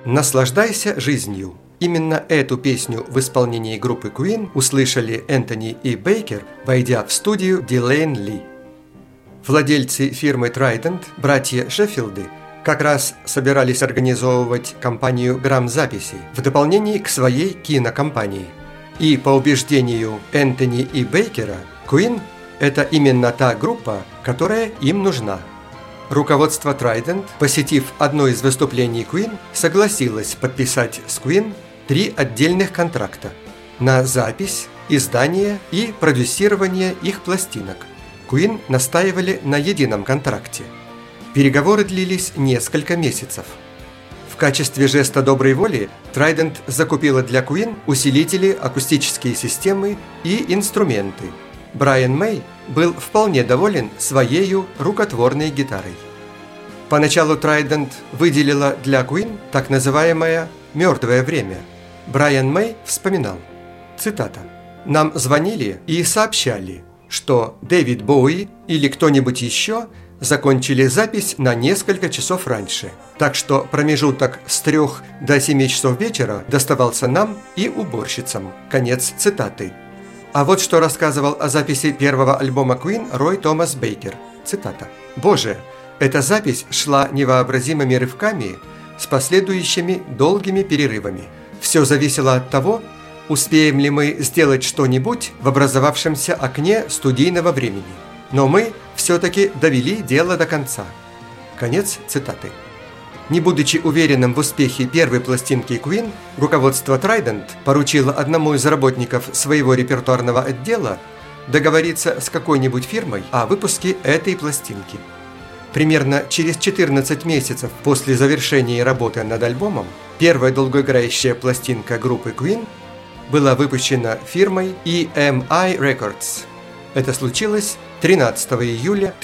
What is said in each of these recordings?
«Наслаждайся жизнью». Именно эту песню в исполнении группы Queen услышали Энтони и Бейкер, войдя в студию Дилейн Ли. Владельцы фирмы Trident, братья Шеффилды, как раз собирались организовывать компанию грамзаписей в дополнение к своей кинокомпании. И по убеждению Энтони и Бейкера, Queen – это именно та группа, которая им нужна. Руководство Trident, посетив одно из выступлений Queen, согласилось подписать с Queen 3 отдельных контракта на запись, издание и продюсирование их пластинок. Queen настаивали на едином контракте. Переговоры длились несколько месяцев. В качестве жеста доброй воли Trident закупила для Queen усилители, акустические системы и инструменты. Брайан Мэй был вполне доволен своею рукотворной гитарой. Поначалу Trident выделила для Queen так называемое «мертвое время». Брайан Мэй вспоминал, цитата, «Нам звонили и сообщали, что Дэвид Боуи или кто-нибудь еще закончили запись на несколько часов раньше, так что промежуток с 3 до 7 часов вечера доставался нам и уборщицам». Конец цитаты. А вот что рассказывал о записи первого альбома Queen Рой Томас Бейкер. Цитата. «Боже, эта запись шла невообразимыми рывками с последующими долгими перерывами. Все зависело от того, успеем ли мы сделать что-нибудь в образовавшемся окне студийного времени. Но мы все-таки довели дело до конца». Конец цитаты. Не будучи уверенным в успехе первой пластинки Queen, руководство Trident поручило одному из работников своего репертуарного отдела договориться с какой-нибудь фирмой о выпуске этой пластинки. Примерно через 14 месяцев после завершения работы над альбомом первая долгоиграющая пластинка группы Queen была выпущена фирмой EMI Records. Это случилось 13 июля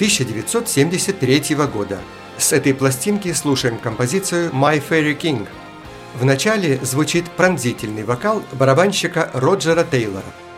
1973 года. С этой пластинки слушаем композицию «My Fairy King». В начале звучит пронзительный вокал барабанщика Роджера Тейлора.